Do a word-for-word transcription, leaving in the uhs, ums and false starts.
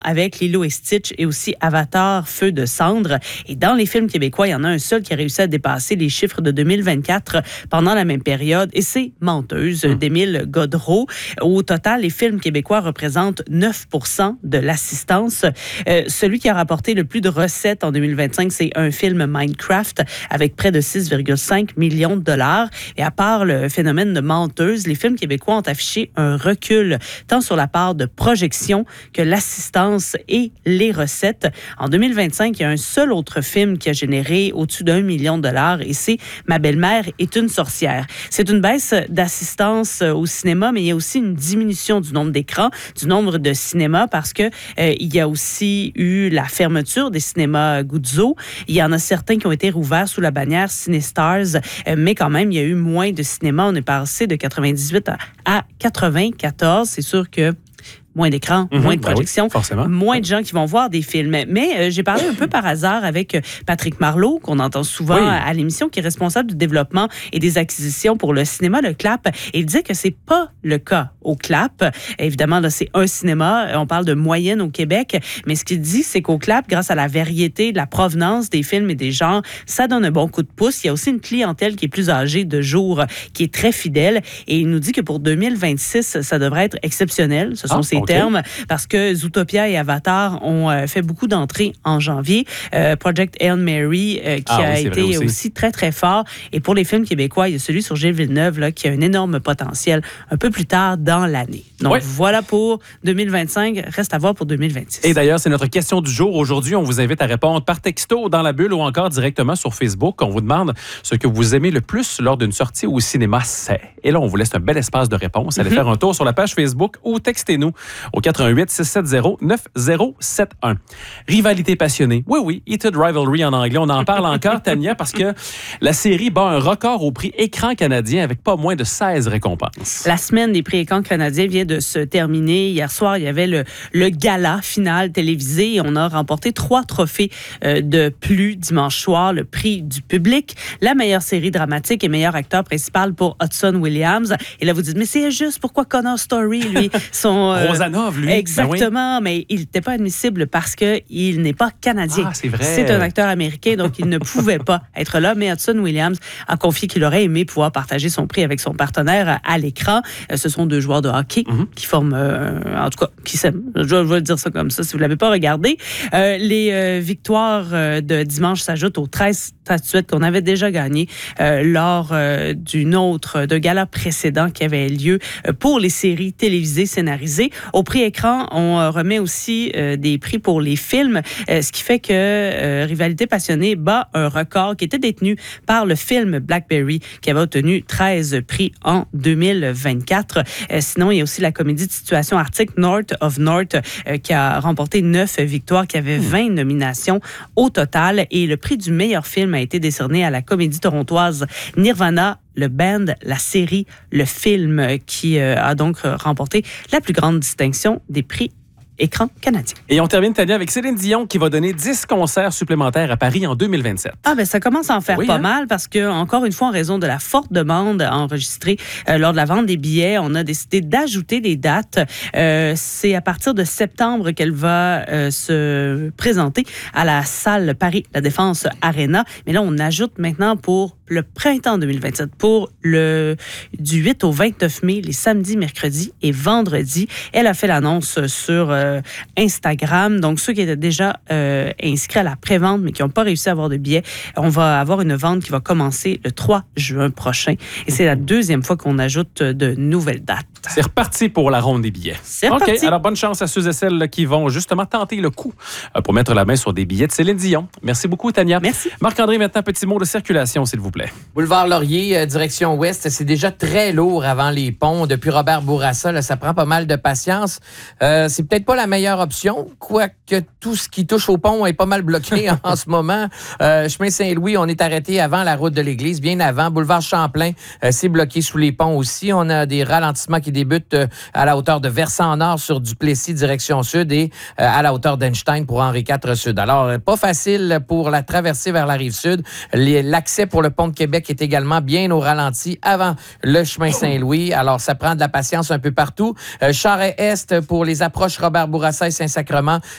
avec Lilo et Stitch et aussi Avatar, Feu de cendre. Et dans les films québécois, il y en a un seul qui a réussi à dépasser les chiffres de deux mille vingt-quatre pendant la même période, et c'est Menteuse mmh. d'Émile Godreau. Au total, les films québécois représentent neuf pour cent de l'assistance. Euh, celui qui a rapporté le plus de recettes en deux mille vingt-cinq, c'est un film Minecraft avec près de six virgule cinq millions de dollars. Et à part le phénomène de Menteuse, les films québécois ont affiché un recul, tant sur la part de projection que l'assistance et les recettes. En deux mille vingt-cinq, il y a un seul autre film qui a généré au-dessus d'un million de dollars, et c'est Ma belle-mère est une sorcière. C'est une baisse d'assistance au cinéma, mais il y a aussi une diminution du nombre d'écrans, du nombre de cinémas, parce que euh, il y a aussi eu la fermeture des cinémas Guzzo. Il y en a certains qui ont été rouverts sous la bannière CinéStars, euh, mais quand même, il y a eu moins de cinémas. On est passé de quatre-vingt-dix-huit à quatre-vingt-quatorze. C'est sûr que moins d'écran, mmh, moins de projection, ben oui, moins de gens qui vont voir des films. Mais euh, j'ai parlé un peu par hasard avec Patrick Marleau, qu'on entend souvent oui. à l'émission, qui est responsable du développement et des acquisitions pour le cinéma Le Clap. Et il disait que c'est pas le cas au Clap. Évidemment, là, c'est un cinéma. On parle de moyenne au Québec. Mais ce qu'il dit, c'est qu'au Clap, grâce à la variété, de la provenance des films et des genres, ça donne un bon coup de pouce. Il y a aussi une clientèle qui est plus âgée de jour, qui est très fidèle. Et il nous dit que pour deux mille vingt-six, ça devrait être exceptionnel. Ce sont ah, ses okay. termes, parce que Zootopia et Avatar ont euh, fait beaucoup d'entrées en janvier. Euh, Project Hail Mary, euh, qui ah, a oui, été aussi. aussi très, très fort. Et pour les films québécois, il y a celui sur Gilles Villeneuve, là, qui a un énorme potentiel un peu plus tard dans l'année. Donc, oui. voilà pour deux mille vingt-cinq. Reste à voir pour deux mille vingt-six. Et d'ailleurs, c'est notre question du jour. Aujourd'hui, on vous invite à répondre par texto, dans la bulle ou encore directement sur Facebook. On vous demande ce que vous aimez le plus lors d'une sortie au cinéma. C'est. Et là, on vous laisse un bel espace de réponse. Allez mm-hmm. faire un tour sur la page Facebook ou textez-nous au quatre un huit, six sept zéro, neuf zéro sept un. Rivalité passionnée. Oui, oui, Heated Rivalry en anglais. On en parle encore, Tania, parce que la série bat un record au prix Écran canadien avec pas moins de seize récompenses. La semaine des prix Écran canadiens vient de se terminer. Hier soir, il y avait le, le gala final télévisé et on a remporté trois trophées euh, de plus dimanche soir. Le prix du public, la meilleure série dramatique et meilleur acteur principal pour Hudson Williams. Et là, vous dites, mais c'est juste, pourquoi Connor Story, lui, son... Euh, Rosanov, lui. Exactement, ben oui. mais il n'était pas admissible parce qu'il n'est pas canadien. Ah, c'est vrai. C'est un acteur américain, donc il ne pouvait pas être là. Mais Hudson Williams a confié qu'il aurait aimé pouvoir partager son prix avec son partenaire à l'écran. Ce sont deux joueurs de hockey mm-hmm. qui forment, euh, en tout cas, qui s'aiment. Je vais dire ça comme ça si vous ne l'avez pas regardé. Euh, les euh, victoires euh, de dimanche s'ajoutent aux treize statuettes qu'on avait déjà gagnées euh, lors euh, d'une autre, d'un gala précédent qui avait lieu euh, pour les séries télévisées scénarisées. Au prix Écran, on euh, remet aussi euh, des prix pour les films, euh, ce qui fait que euh, Rivalité passionnée bat un record qui était détenu par le film Blackberry, qui avait obtenu treize prix en deux mille vingt-quatre. Euh, sinon, il y a aussi la comédie de situation arctique North of North, euh, qui a remporté neuf victoires, qui avait vingt nominations au total. Et le prix du meilleur film a été décerné à la comédie torontoise Nirvana, le band, la série, le film, qui euh, a donc remporté la plus grande distinction des prix Écran canadien. Et on termine, Tania, avec Céline Dion qui va donner dix concerts supplémentaires à Paris en deux mille vingt-sept. Ah ben ça commence à en faire oui, pas hein? mal parce que, encore une fois, en raison de la forte demande enregistrée euh, lors de la vente des billets, on a décidé d'ajouter des dates. Euh, c'est à partir de septembre qu'elle va euh, se présenter à la salle Paris La Défense Arena. Mais là, on ajoute maintenant pour le printemps deux mille vingt-sept, pour le du huit au vingt-neuf mai, les samedis, mercredis et vendredis. Elle a fait l'annonce sur euh, Instagram. Donc, ceux qui étaient déjà euh, inscrits à la prévente, mais qui n'ont pas réussi à avoir de billets, on va avoir une vente qui va commencer le trois juin prochain. Et c'est la deuxième fois qu'on ajoute de nouvelles dates. C'est reparti pour la ronde des billets. C'est reparti. OK, alors bonne chance à ceux et celles qui vont justement tenter le coup pour mettre la main sur des billets de Céline Dion. Merci beaucoup, Tania. Merci. Marc-André, maintenant, petit mot de circulation, s'il vous plaît. Boulevard Laurier, euh, direction ouest, c'est déjà très lourd avant les ponts. Depuis Robert Bourassa, là, ça prend pas mal de patience. Euh, c'est peut-être pas la meilleure option, quoique tout ce qui touche au pont est pas mal bloqué en, en ce moment. Euh, chemin Saint-Louis, on est arrêté avant la route de l'église, bien avant. Boulevard Champlain, euh, c'est bloqué sous les ponts aussi. On a des ralentissements qui débutent euh, à la hauteur de Versant-Nord sur Duplessis, direction sud, et euh, à la hauteur d'Einstein pour Henri quatre Sud. Alors, euh, pas facile pour la traversée vers la rive sud. Les, l'accès pour le pont de Québec est également bien au ralenti avant le chemin Saint-Louis. Alors, ça prend de la patience un peu partout. Euh, Charest-Est pour les approches Robert Bourassa et Saint-Sacrement,